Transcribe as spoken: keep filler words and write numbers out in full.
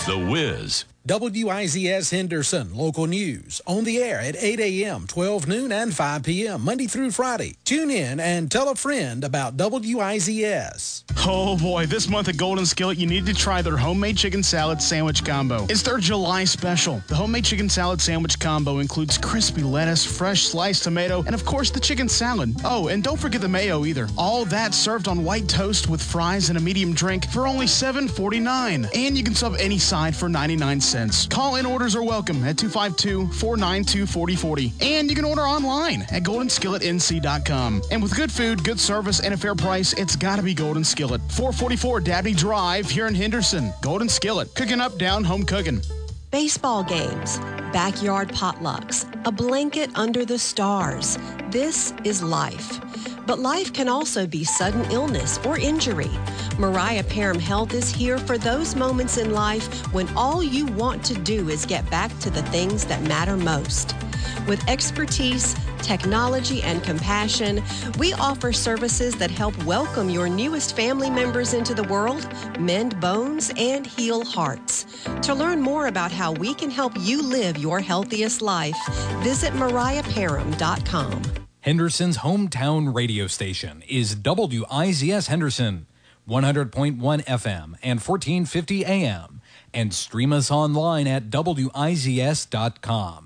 The Wiz. W I Z S Henderson, local news, on the air at eight a.m., twelve noon, and five p.m., Monday through Friday. Tune in and tell a friend about W I Z S. Oh boy, this month at Golden Skillet, you need to try their homemade chicken salad sandwich combo. It's their July special. The homemade chicken salad sandwich combo includes crispy lettuce, fresh sliced tomato, and of course the chicken salad. Oh, and don't forget the mayo either. All that served on white toast with fries and a medium drink for only seven forty-nine. And you can sub any side for ninety-nine cents. Call-in orders are welcome at two five two, four nine two, four zero four zero. And you can order online at golden skillet n c dot com. And with good food, good service, and a fair price, it's got to be Golden Skillet. four forty-four Dabney Drive here in Henderson. Golden Skillet. Cooking up, down, home cooking. Baseball games, backyard potlucks, a blanket under the stars. This is life. But life can also be sudden illness or injury. Mariah Parham Health is here for those moments in life when all you want to do is get back to the things that matter most. With expertise, technology, and compassion, we offer services that help welcome your newest family members into the world, mend bones, and heal hearts. To learn more about how we can help you live your healthiest life, visit mariah parham dot com. Henderson's hometown radio station is W I Z S Henderson, one hundred point one F M and fourteen fifty A M, and stream us online at W I Z S dot com.